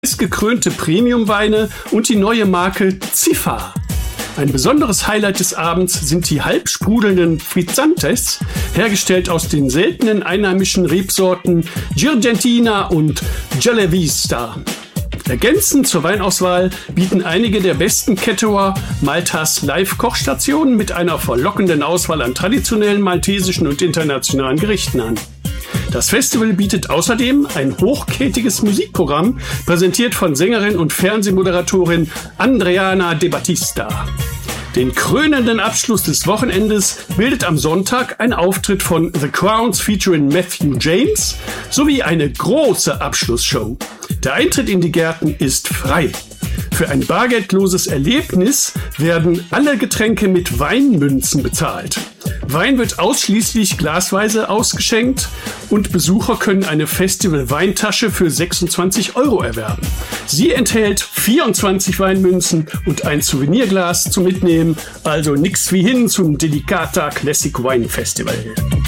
gekrönte Premium-Weine und die neue Marke Ziffa. Ein besonderes Highlight des Abends sind die halb sprudelnden Frizzantes, hergestellt aus den seltenen einheimischen Rebsorten Girgentina und Giallevista. Ergänzend zur Weinauswahl bieten einige der besten Caterer Maltas Live-Kochstationen mit einer verlockenden Auswahl an traditionellen maltesischen und internationalen Gerichten an. Das Festival bietet außerdem ein hochkarätiges Musikprogramm, präsentiert von Sängerin und Fernsehmoderatorin Andreana De Battista. Den krönenden Abschluss des Wochenendes bildet am Sonntag ein Auftritt von The Crowns featuring Matthew James sowie eine große Abschlussshow. Der Eintritt in die Gärten ist frei. Für ein bargeldloses Erlebnis werden alle Getränke mit Weinmünzen bezahlt. Wein wird ausschließlich glasweise ausgeschenkt und Besucher können eine Festival-Weintasche für 26 € erwerben. Sie enthält 24 Weinmünzen und ein Souvenirglas zum Mitnehmen, also nix wie hin zum Delicata Classic Wine Festival.